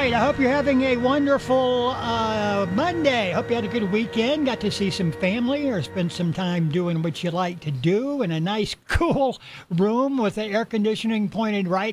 right. I hope you're having a wonderful Monday. Hope you had a good weekend. Got to see some family or spend some time doing what you like to do in a nice, cool room with the air conditioning pointed right